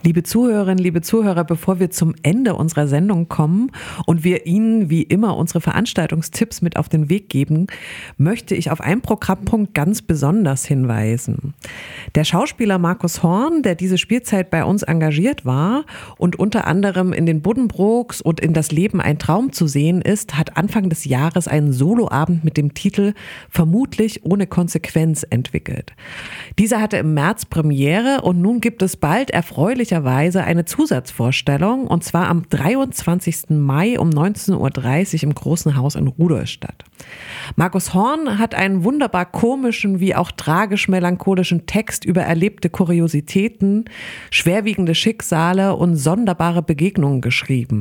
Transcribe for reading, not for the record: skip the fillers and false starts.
Liebe Zuhörerinnen, liebe Zuhörer, bevor wir zum Ende unserer Sendung kommen und wir Ihnen wie immer unsere Veranstaltungstipps mit auf den Weg geben, möchte ich auf einen Programmpunkt ganz besonders hinweisen. Der Schauspieler Markus Horn, der diese Spielzeit bei uns engagiert war und unter anderem in den Buddenbrooks und in Das Leben ein Traum zu sehen ist, hat Anfang des Jahres einen Soloabend mit dem Titel Vermutlich ohne Konsequenz entwickelt. Dieser hatte im März Premiere und nun gibt es bald erfreulicherweise eine Zusatzvorstellung, und zwar am 23. Mai um 19:30 Uhr im Großen Haus in Rudolstadt. Markus Horn hat einen wunderbar komischen wie auch tragisch-melancholischen Text über erlebte Kuriositäten, schwerwiegende Schicksale und sonderbare Begegnungen geschrieben.